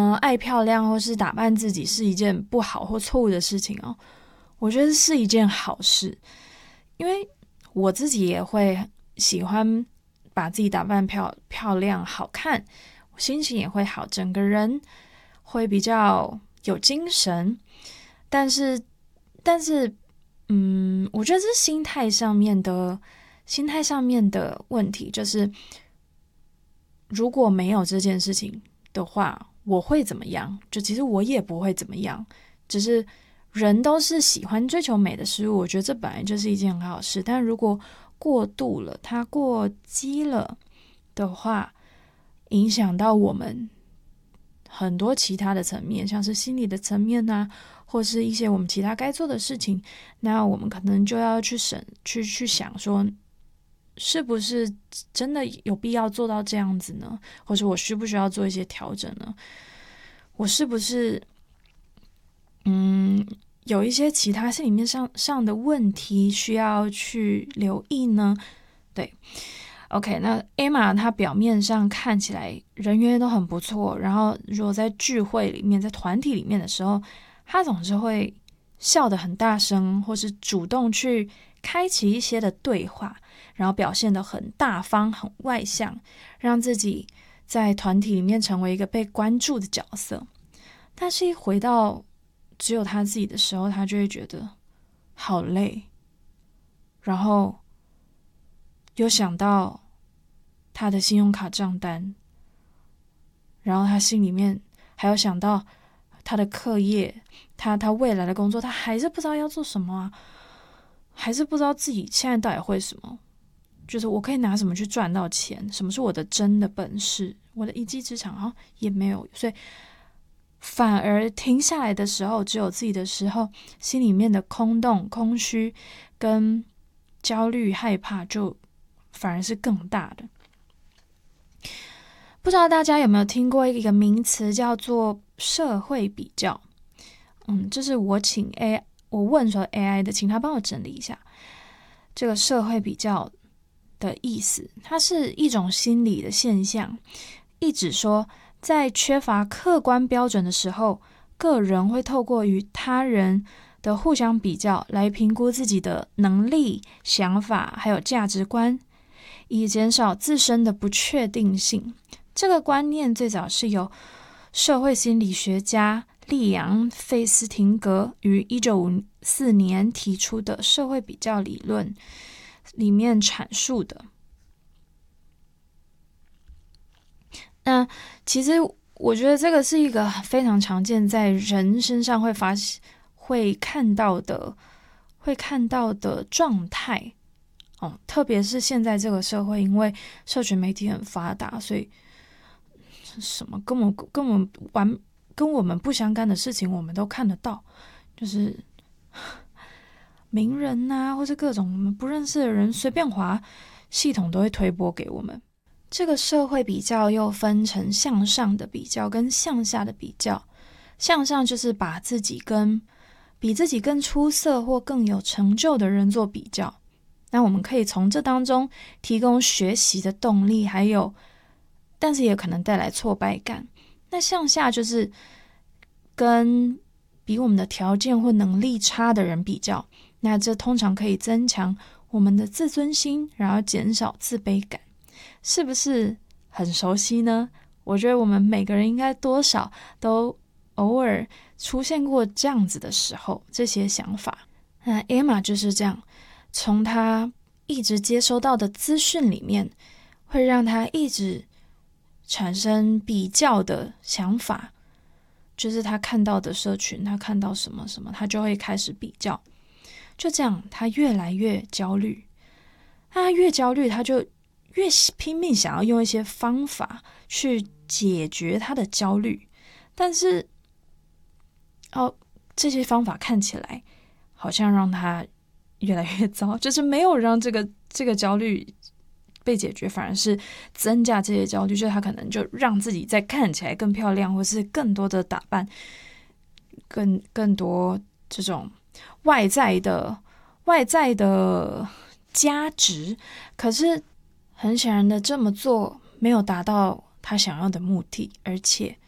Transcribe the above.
爱漂亮或是打扮自己是一件不好或错误的事情哦。我觉得是一件好事，因为我自己也会喜欢把自己打扮漂亮好看，心情也会好，整个人会比较有精神。但是我觉得这是心态上面的问题，就是如果没有这件事情的话，我会怎么样？就其实我也不会怎么样，只是人都是喜欢追求美的事物，我觉得这本来就是一件很好的事。但如果过度了，它过激了的话，影响到我们很多其他的层面，像是心理的层面啊，或是一些我们其他该做的事情，那我们可能就要去想说，是不是真的有必要做到这样子呢？或者我需不需要做一些调整呢？我是不是有一些其他心里面上的问题需要去留意呢？对。OK， 那 Emma 她表面上看起来人缘都很不错，然后如果在聚会里面、在团体里面的时候，她总是会笑得很大声，或是主动去开启一些的对话，然后表现得很大方、很外向，让自己在团体里面成为一个被关注的角色。但是一回到只有她自己的时候，她就会觉得好累，然后有想到他的信用卡账单，然后他心里面还有想到他的课业，他未来的工作，他还是不知道要做什么啊，还是不知道自己现在到底会什么，就是我可以拿什么去赚到钱，什么是我的真的本事，我的一技之长好像也没有，所以反而停下来的时候，只有自己的时候，心里面的空洞、空虚跟焦虑、害怕就反而是更大的。不知道大家有没有听过一个名词叫做社会比较？这是我问说 AI 的，请他帮我整理一下这个社会比较的意思。它是一种心理的现象，意指说在缺乏客观标准的时候，个人会透过与他人的互相比较来评估自己的能力、想法还有价值观，以减少自身的不确定性。这个观念最早是由社会心理学家利昂·费斯廷格于1954年提出的社会比较理论里面阐述的。那其实我觉得这个是一个非常常见在人身上会看到的状态。特别是现在这个社会，因为社群媒体很发达，所以什么跟我们不相干的事情我们都看得到，就是名人啊，或是各种我们不认识的人随便滑，系统都会推播给我们。这个社会比较又分成向上的比较跟向下的比较。向上就是把自己跟比自己更出色或更有成就的人做比较，那我们可以从这当中提供学习的动力，但是也可能带来挫败感。那向下就是跟比我们的条件或能力差的人比较，那这通常可以增强我们的自尊心，然后减少自卑感。是不是很熟悉呢？我觉得我们每个人应该多少都偶尔出现过这样子的时候，这些想法。那 Emma 就是这样，从她一直接收到的资讯里面，会让她一直产生比较的想法，就是她看到的社群，她看到什么什么，她就会开始比较。就这样，她越来越焦虑。她越焦虑，她就越拼命想要用一些方法去解决她的焦虑，但是这些方法看起来好像让她越来越糟，就是没有让这个焦虑被解决，反而是增加这些焦虑，就是她可能就让自己再看起来更漂亮，或是更多的打扮，更多这种外在的价值。可是很显然的，这么做没有达到他想要的目的，而且